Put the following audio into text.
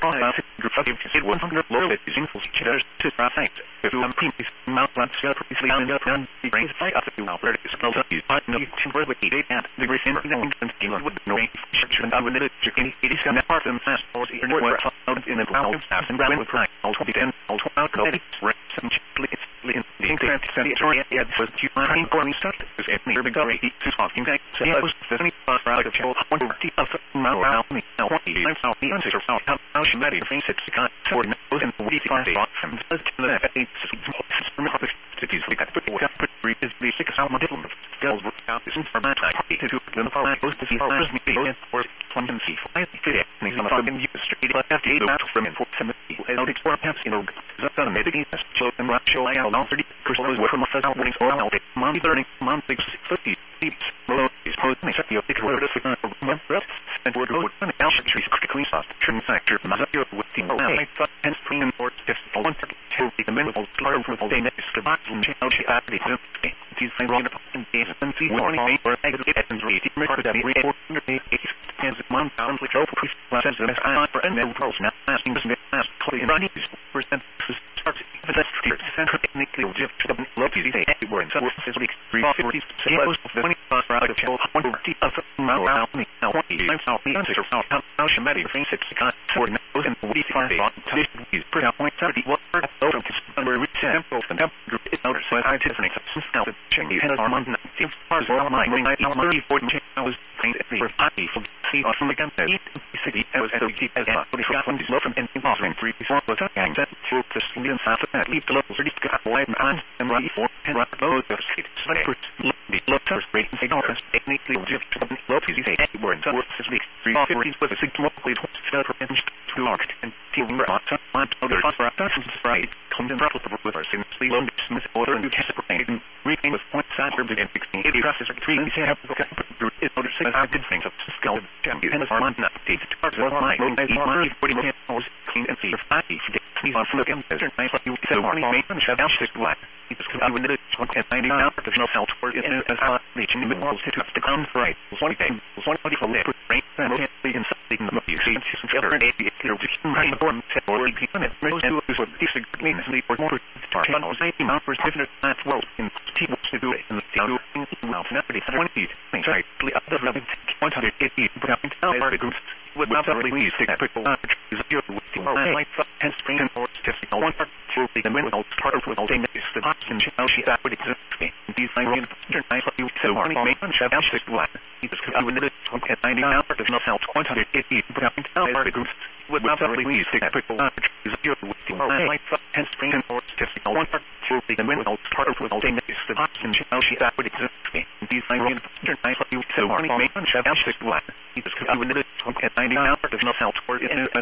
it 100 low it is info shares to right. If you previous mount once previously on the run, the grace I up to our is no you know you can work with the and the grace in and scheme with no structure and with it you can it is an part of fast or the where found in the ground and ran with right all 2010 all 12 credit some please in the internet story at first you find going start is a near big great to talking back so I was the out of show 1 of now me now what you know the answer how she ready to face it can't for no and we find from first to the cities we got put is the six how much different girls work out this for my time to the far most to see how me or some see for I think some of them use straight but after you out from for some people out explore paths in the sun maybe so and rock show I out 30% were from first outwards or out month learning month 650 below is posting except the big word and we're going to now trees quickly soft trim factor mazio with the and spring and or just one to the mineral color for the next the box and how she actually these things on the days and see warning or aggregate and read record that report and month down with over process and for and then pros now asking this last clear running percent starts technically just low to say were in some weeks 350 sales of the 20 out of 140 of now me now what you now the answer how she made face it for now and we find is pretty point 30 what over where we sample and group is out so I different now the change you had our month seems far as all my 30 40 was things for happy for see from again city was at the as from this low from and offering 3 4 was a gang that to the million south at least local 30 got wide and run for and rock those of street the local rate they don't technically just low to say were in some this week 3 with a significantly to large and team rock other right comes in with our simply low smith order and test and reading with point side and 1680 process 3 and have is other 6 good things of skill champion and our not updated to parts of my 40 hours clean and see if I see on from the desert nice like you said morning made and shut down 6 black it was coming with it 190 now there's no felt for it and as I reaching the middle to the come right 20 days 20 for the right and we can see the you see some other 80 clear to right the born set or people and most do is what disagree or more start on 90 miles per different that world in team to do it and the now 20 feet right other 180 but I think our groups would not really stick that people is your with the like and spring and or statistical one part to the middle part of the thing is the box and how she that would exist these things nice like you so morning make and shut down 6 black it was with it 90 now there's no help 180 but I think our groups would not really stick that people is your with the like and spring and or statistical one part to the middle part of the thing is the box and how she that would exist these things nice like you so morning make and shut down 6 black it was with it 90 now there's no help